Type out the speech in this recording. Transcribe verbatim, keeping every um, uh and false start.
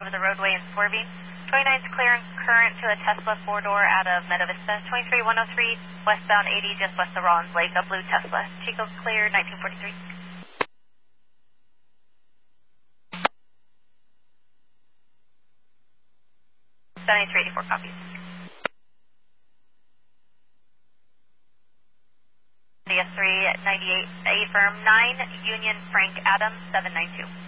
over the roadway and swerving. twenty-nine's clear and current to a Tesla four-door out of Meadow Vista. twenty-three one oh three, westbound eighty, just west of Rollins Lake, a blue Tesla. Chico clear, nineteen forty-three. seventy-three eighty-four copies. D S three ninety-eight, A firm nine, Union Frank Adams, seven nine two.